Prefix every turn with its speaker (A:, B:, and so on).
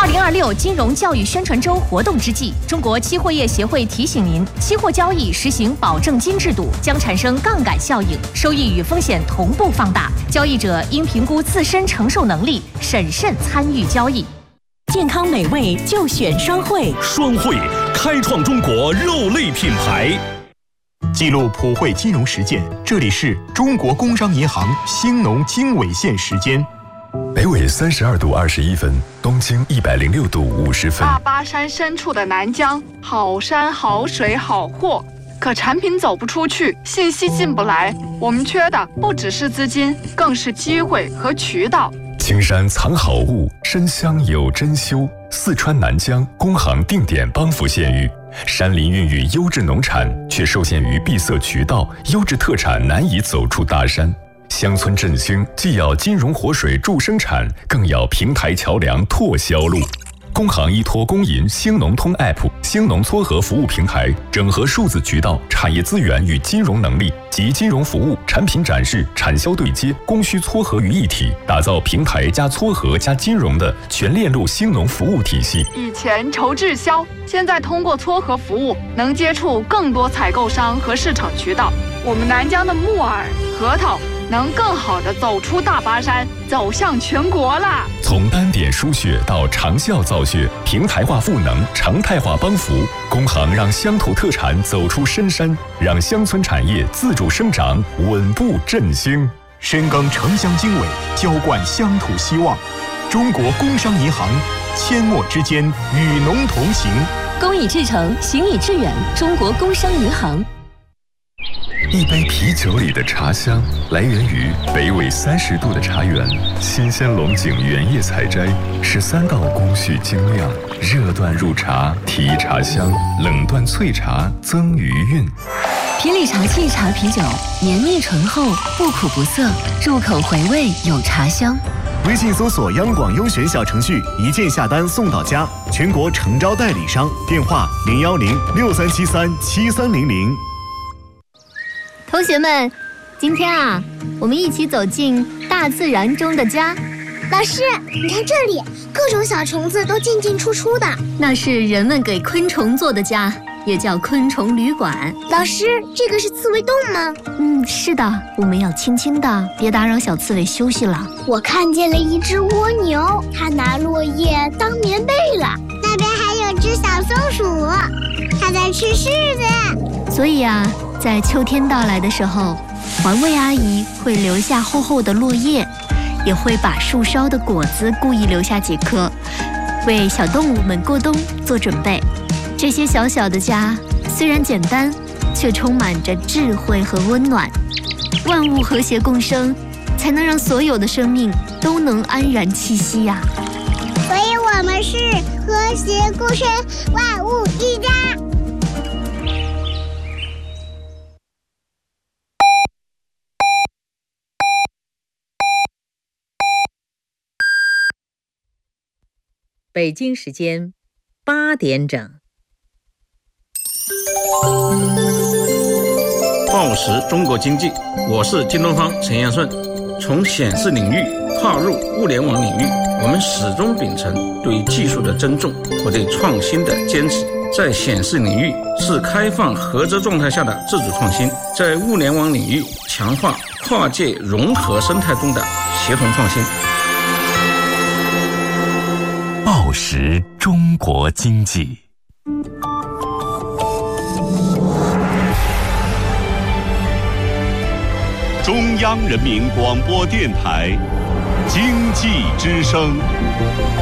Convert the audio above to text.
A: 2026金融教育宣传周活动之际，中国期货业协会提醒您，期货交易实行保证金制度，将产生杠杆效应，收益与风险同步放大，交易者应评估自身承受能力，审慎参与交易。
B: 健康美味就选双汇，
C: 双汇开创中国肉类品牌。
D: 记录普惠金融实践，这里是中国工商银行兴农经纬线时间。
E: 北纬32度21分，东经106度50分。
F: 大巴山深处的南疆，好山好水好货，可产品走不出去，信息进不来。我们缺的不只是资金，更是机会和渠道。
E: 青山藏好物，深乡有珍馐。四川南疆工行定点帮扶县域，山林孕育优质农产，却受限于闭塞渠道，优质特产难以走出大山。乡村振兴既要金融活水助生产，更要平台桥梁拓销路。工行依托工银兴农通 App 兴农撮合服务平台，整合数字渠道、产业资源与金融能力，集金融服务、产品展示、产销对接、供需撮合于一体，打造平台加撮合加金融的全链路兴农服务体系。
F: 以前愁滞销，现在通过撮合服务，能接触更多采购商和市场渠道。我们南疆的木耳、核桃能更好地走出大巴山，走向全国啦！
E: 从单点输血到长效造血，平台化赋能，常态化帮扶，工行让乡土特产走出深山，让乡村产业自主生长，稳步振兴。
D: 深耕城乡经纬，浇灌乡土希望。中国工商银行，阡陌之间与农同行。
B: 公以至诚，行以致远。中国工商银行。
E: 一杯啤酒里的茶香，来源于北纬30度的茶园，新鲜龙井原叶采摘，13道工序精酿，热断入茶提茶香，冷断萃茶增余韵。
B: 品里茶沏茶啤酒，绵密醇厚，不苦不涩，入口回味有茶香。
G: 微信搜索央广优选小程序，一键下单送到家，全国诚招代理商，电话01063737300。
H: 同学们，今天啊，我们一起走进大自然中的家。
I: 老师，你看这里，各种小虫子都进进出出的。
H: 那是人们给昆虫做的家，也叫昆虫旅馆。
I: 老师，这个是刺猬洞吗？
H: 是的，我们要轻轻的，别打扰小刺猬休息了。
I: 我看见了一只蜗牛，它拿落叶当棉被了。那边还有只小松鼠，它在吃柿子。
H: 所以啊，在秋天到来的时候，环卫阿姨会留下厚厚的落叶，也会把树梢的果子故意留下几颗，为小动物们过冬做准备。这些小小的家虽然简单，却充满着智慧和温暖。万物和谐共生，才能让所有的生命都能安然栖息呀。
I: 所以我们是和谐共生，万物一家。
J: 北京时间8点整。
K: 报时中国经济，我是京东方陈彦顺。从显示领域跨入物联网领域，我们始终秉承对技术的尊重和对创新的坚持。在显示领域是开放合作状态下的自主创新，在物联网领域强化跨界融合生态中的协同创新。
C: 报时中国经济。中央人民广播电台经济之声。